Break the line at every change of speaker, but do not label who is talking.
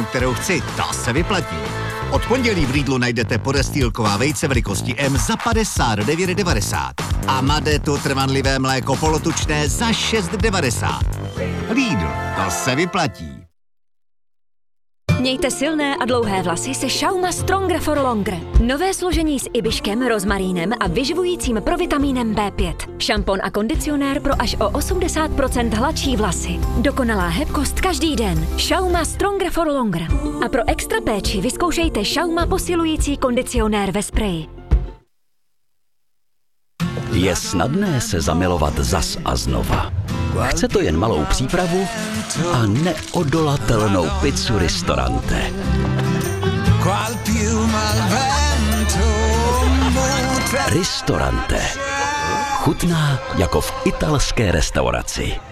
kterou chci, ta se vyplatí. Od pondělí v Lidlu najdete podestýlková vejce velikosti M za 59,90. A Madetu trvanlivé mléko polotučné za 6,90. Lidl, to se vyplatí.
Mějte silné a dlouhé vlasy se Schauma Stronger for Longer. Nové složení s ibiškem, rozmarínem a vyživujícím provitamínem B5. Šampon a kondicionér pro až o 80% hladší vlasy. Dokonalá hebkost každý den. Schauma Stronger for Longer. A pro extra péči vyzkoušejte Schauma posilující kondicionér ve spreji.
Je snadné se zamilovat zas a znova. Chce to jen malou přípravu a neodolatelnou pizzu Ristorante. Ristorante. Chutná jako v italské restauraci.